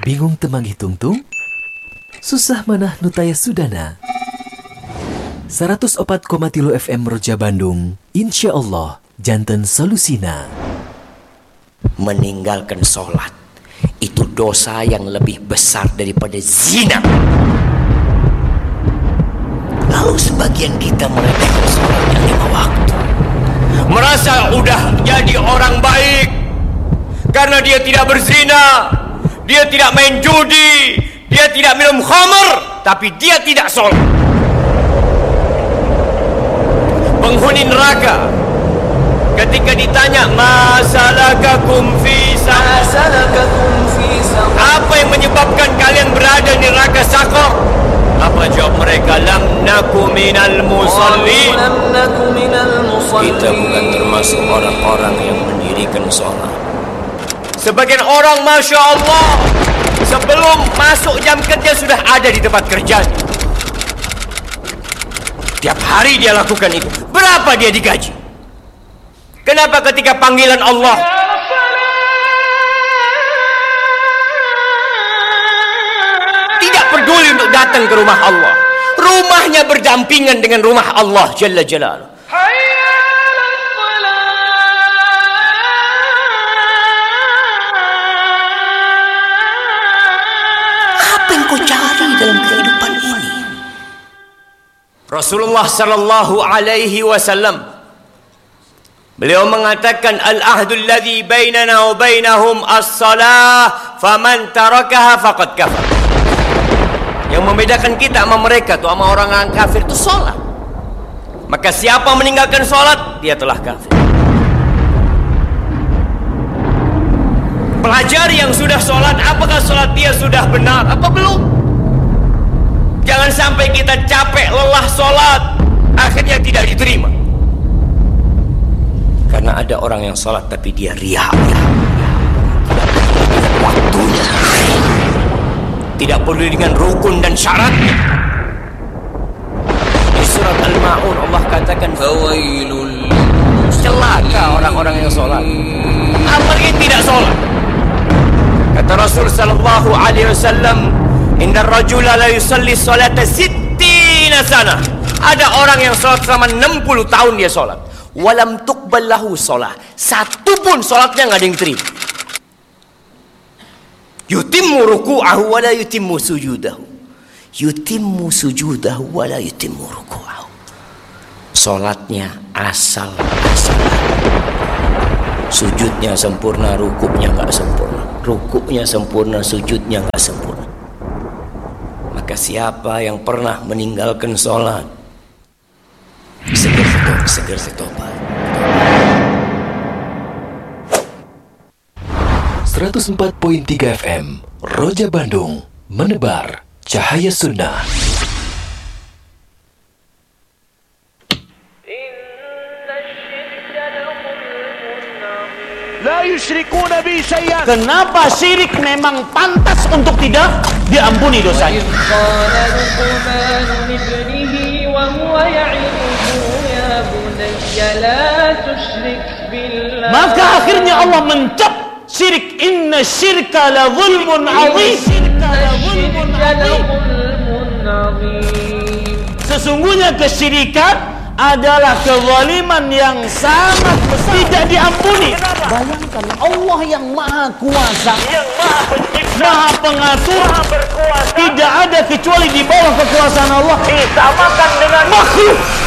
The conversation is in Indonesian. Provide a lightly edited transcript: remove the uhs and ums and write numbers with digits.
Bingung temang hitung-tung? Susah manah nutaya sudana. 104,3 FM Roja Bandung, insya Allah janten solusina. Meninggalkan sholat itu dosa yang lebih besar daripada zina. Lalu sebagian kita meremehkan sholatnya 5 waktu, merasa udah jadi orang baik karena dia tidak berzina, dia tidak main judi, dia tidak minum khamr, tapi dia tidak sholat. Penghuni neraka ketika ditanya masalakakum fi saqar, apa yang menyebabkan kalian berada di neraka Saqar? Apa jawab mereka? Lam naku minal musallin. Kita bukan termasuk orang-orang yang mendirikan sholat. Sebagian orang Masya Allah sebelum masuk jam kerja sudah ada di tempat kerjanya. Tiap hari dia lakukan itu. Berapa dia digaji? Kenapa ketika panggilan Allah tidak peduli untuk datang ke rumah Allah? Rumahnya berdampingan dengan rumah Allah Jalla Jalaluh. Apa yang kau cari dalam kehidupan ini? Rasulullah sallallahu alaihi wasallam beliau mengatakan al-ahdul ladzi bainana wa bainahum as-salah faman tarakaha faqad kafar. Yang membedakan kita sama mereka tuh, sama orang kafir itu salat. Maka siapa meninggalkan salat, dia telah kafir. Pelajari yang sudah salat, apakah salat dia sudah benar apa belum? Jangan sampai kita capek lelah sholat akhirnya tidak diterima. Karena ada orang yang sholat tapi dia riya. Waktunya tidak peduli dengan rukun dan syaratnya. Di surat Al-Ma'un Allah katakan fawailul, celaka orang-orang yang sholat apalagi tidak sholat. Kata Rasul sallallahu alaihi wasallam, inna rajula la yusalli salata 60 sana. Ada orang yang sholat selama 60 tahun dia sholat. Walam tuqbal lahu sholat. Satu pun sholatnya nggak ada yang terima. Yutimmu ruku'ahu wa la yutimmu sujudahu. Yutimmu sujudahu wa la yutimmu ruku'ahu. Sholatnya asal-asalan. Sujudnya sempurna, rukuknya nggak sempurna. Rukuknya sempurna, sujudnya nggak sempurna. Maka siapa yang pernah meninggalkan sholat, segera tobat. 104,3 FM Roja Bandung, menebar cahaya sunnah. Kenapa syirik memang pantas untuk tidak diampuni dosanya? Maka akhirnya Allah mencap syirik. Inna syirka la zulmun azim. Sesungguhnya kesyirikan adalah kezaliman yang sangat besar, tidak diampuni. Bayangkan Allah yang maha kuasa, yang maha pencipta, maha pengatur, maha berkuasa, tidak ada kecuali di bawah kekuasaan Allah disamakan dengan makhluk.